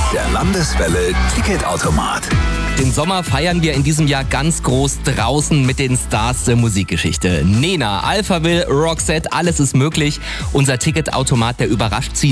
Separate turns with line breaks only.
Der Landeswelle Ticketautomat.
Den Sommer feiern wir in diesem Jahr ganz groß draußen mit den Stars der Musikgeschichte. Nena, Alphaville, Roxette, alles ist möglich. Unser Ticketautomat, der überrascht Sie